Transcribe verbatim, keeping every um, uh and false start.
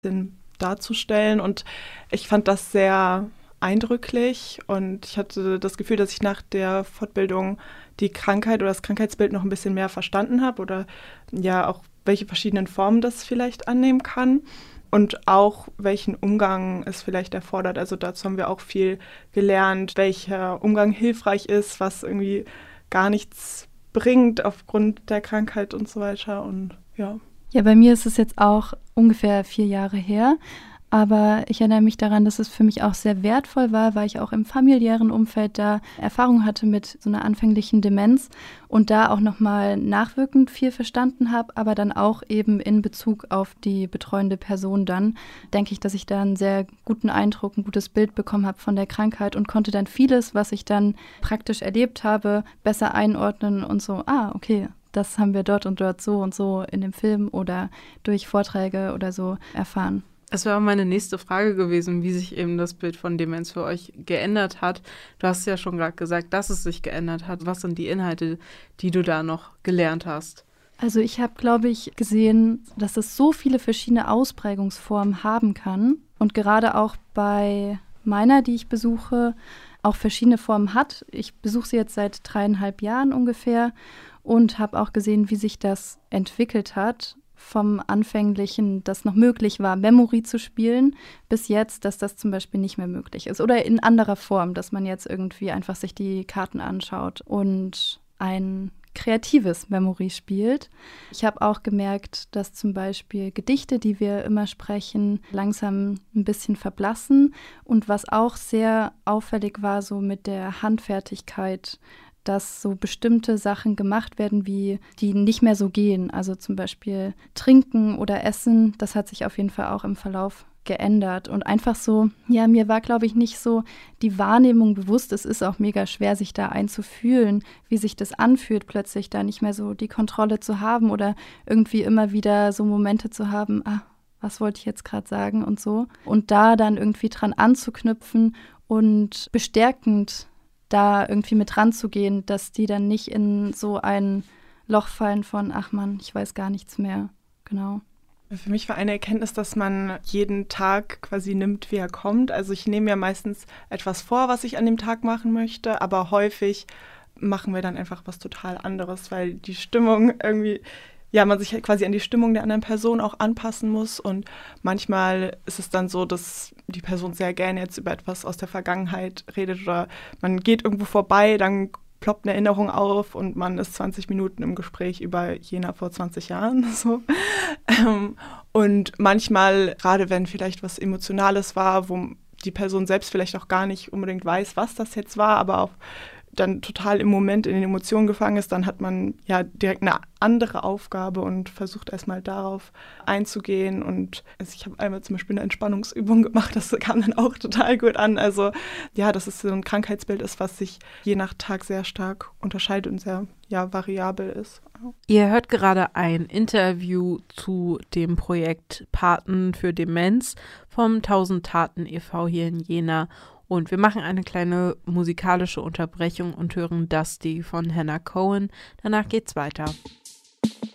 den darzustellen. Und ich fand das sehr eindrücklich und ich hatte das Gefühl, dass ich nach der Fortbildung die Krankheit oder das Krankheitsbild noch ein bisschen mehr verstanden habe oder ja auch welche verschiedenen Formen das vielleicht annehmen kann und auch welchen Umgang es vielleicht erfordert. Also dazu haben wir auch viel gelernt, welcher Umgang hilfreich ist, was irgendwie gar nichts bringt aufgrund der Krankheit und so weiter und ja. Ja, bei mir ist es jetzt auch ungefähr vier Jahre her. Aber ich erinnere mich daran, dass es für mich auch sehr wertvoll war, weil ich auch im familiären Umfeld da Erfahrung hatte mit so einer anfänglichen Demenz und da auch nochmal nachwirkend viel verstanden habe, aber dann auch eben in Bezug auf die betreuende Person dann, denke ich, dass ich da einen sehr guten Eindruck, ein gutes Bild bekommen habe von der Krankheit und konnte dann vieles, was ich dann praktisch erlebt habe, besser einordnen und so, ah, okay, das haben wir dort und dort so und so in dem Film oder durch Vorträge oder so erfahren. Es wäre auch meine nächste Frage gewesen, wie sich eben das Bild von Demenz für euch geändert hat. Du hast ja schon gerade gesagt, dass es sich geändert hat. Was sind die Inhalte, die du da noch gelernt hast? Also ich habe, glaube ich, gesehen, dass es so viele verschiedene Ausprägungsformen haben kann und gerade auch bei meiner, die ich besuche, auch verschiedene Formen hat. Ich besuche sie jetzt seit dreieinhalb Jahren ungefähr und habe auch gesehen, wie sich das entwickelt hat. Vom Anfänglichen, das noch möglich war, Memory zu spielen, bis jetzt, dass das zum Beispiel nicht mehr möglich ist. Oder in anderer Form, dass man jetzt irgendwie einfach sich die Karten anschaut und ein kreatives Memory spielt. Ich habe auch gemerkt, dass zum Beispiel Gedichte, die wir immer sprechen, langsam ein bisschen verblassen. Und was auch sehr auffällig war, so mit der Handfertigkeit, dass so bestimmte Sachen gemacht werden, wie die nicht mehr so gehen. Also zum Beispiel Trinken oder Essen, das hat sich auf jeden Fall auch im Verlauf geändert. Und einfach so, ja, mir war, glaube ich, nicht so die Wahrnehmung bewusst. Es ist auch mega schwer, sich da einzufühlen, wie sich das anfühlt, plötzlich da nicht mehr so die Kontrolle zu haben oder irgendwie immer wieder so Momente zu haben, ah, was wollte ich jetzt gerade sagen und so. Und da dann irgendwie dran anzuknüpfen und bestärkend da irgendwie mit ranzugehen, dass die dann nicht in so ein Loch fallen von, ach Mann, ich weiß gar nichts mehr. Genau. Für mich war eine Erkenntnis, dass man jeden Tag quasi nimmt, wie er kommt. Also ich nehme mir meistens etwas vor, was ich an dem Tag machen möchte, aber häufig machen wir dann einfach was total anderes, weil die Stimmung irgendwie, ja, man sich quasi an die Stimmung der anderen Person auch anpassen muss und manchmal ist es dann so, dass die Person sehr gerne jetzt über etwas aus der Vergangenheit redet oder man geht irgendwo vorbei, dann ploppt eine Erinnerung auf und man ist zwanzig Minuten im Gespräch über Jena vor zwanzig Jahren. So. Und manchmal, gerade wenn vielleicht was Emotionales war, wo die Person selbst vielleicht auch gar nicht unbedingt weiß, was das jetzt war, aber auch dann total im Moment in den Emotionen gefangen ist, dann hat man ja direkt eine andere Aufgabe und versucht erstmal darauf einzugehen. Und also ich habe einmal zum Beispiel eine Entspannungsübung gemacht, das kam dann auch total gut an. Also ja, dass es so ein Krankheitsbild ist, was sich je nach Tag sehr stark unterscheidet und sehr ja, variabel ist. Ihr hört gerade ein Interview zu dem Projekt Paten für Demenz vom tausend Taten e V hier in Jena. Und wir machen eine kleine musikalische Unterbrechung und hören Dusty von Hannah Cohen. Danach geht's weiter.